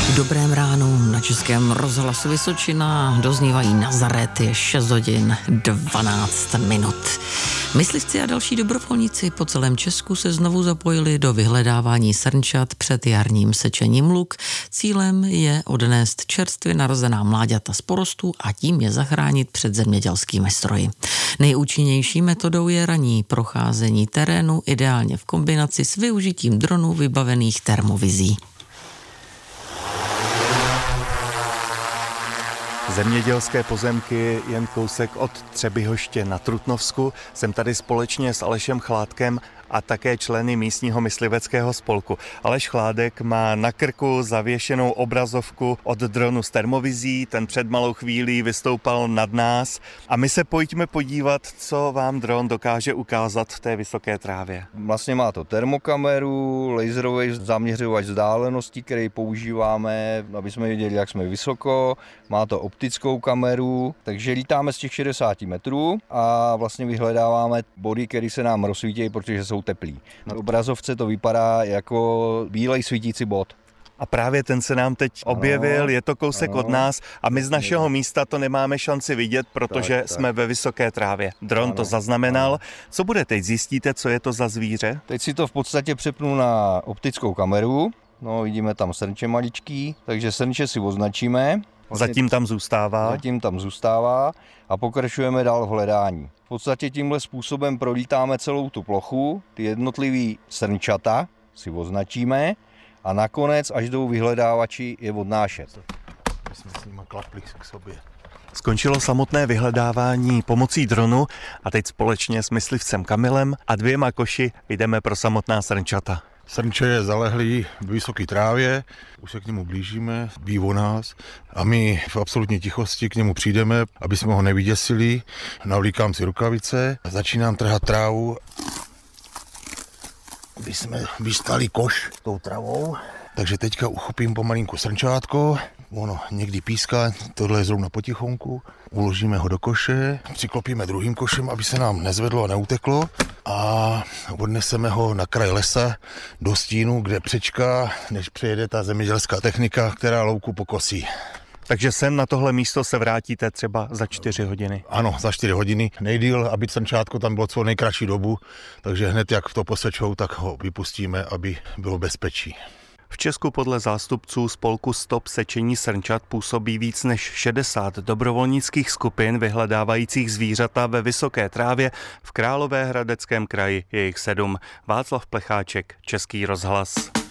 V dobrém ránu na Českém rozhlasu Vysočina doznívají Nazaret, je 6 hodin 12 minut. Myslivci a další dobrovolníci po celém Česku se znovu zapojili do vyhledávání srnčat před jarním sečením luk. Cílem je odnést čerstvě narozená mláďata z porostů a tím je zachránit před zemědělskými stroji. Nejúčinnější metodou je ranní procházení terénu, ideálně v kombinaci s využitím dronů vybavených termovizí. Zemědělské pozemky jen kousek od Třebyhoště na Trutnovsku. Jsem tady společně s Alešem Chládkem a také členy místního mysliveckého spolku. Aleš Chládek má na krku zavěšenou obrazovku od dronu s termovizí, ten před malou chvílí vystoupal nad nás a my se pojďme podívat, co vám dron dokáže ukázat v té vysoké trávě. Vlastně má to termokameru, laserový zaměřovač vzdálenosti, který používáme, aby jsme viděli, jak jsme vysoko. Má to optickou kameru, takže lítáme z těch 60 metrů a vlastně vyhledáváme body, které se nám rozsvítí, protože jsou teplý. Na obrazovce to vypadá jako bílej svítící bod. A právě ten se nám teď objevil, je to kousek od nás a my z našeho místa to nemáme šanci vidět, protože jsme ve vysoké trávě. Dron to zaznamenal. Co bude teď? Zjistíte, co je to za zvíře? Teď si to v podstatě přepnu na optickou kameru. No, vidíme tam srnče maličký, takže srnče si označíme. Zatím tam zůstává a pokračujeme dál v hledání. V podstatě tímhle způsobem prolítáme celou tu plochu, ty jednotlivý srnčata si označíme a nakonec, až jdou vyhledávači, je odnášet. My jsme s nima klapli k sobě. Skončilo samotné vyhledávání pomocí dronu a teď společně s myslivcem Kamilem a 2 koši jdeme pro samotná srnčata. Srnče je zalehlý v vysoké trávě, už se k němu blížíme, ví o nás a my v absolutní tichosti k němu přijdeme, aby jsme ho nevyděsili. Navlíkám si rukavice, začínám trhat trávu, aby jsme vystali koš tou travou. Takže teďka uchopím pomalinku srnčátko, ono někdy píská, tohle je zrovna potichonku, uložíme ho do koše, přiklopíme druhým košem, aby se nám nezvedlo a neuteklo a odneseme ho na kraj lesa do stínu, kde přečká, než přijede ta zemědělská technika, která louku pokosí. Takže sem na tohle místo se vrátíte třeba za 4 hodiny. Ano, za 4 hodiny. Nejdýl, aby srnčátko tam bylo co nejkratší dobu, takže hned jak to posečou, tak ho vypustíme, aby bylo bezpečí. V Česku podle zástupců spolku Stop sečení srnčat působí víc než 60 dobrovolnických skupin vyhledávajících zvířata ve vysoké trávě. V Královéhradeckém kraji je jich 7. Václav Plecháček, Český rozhlas.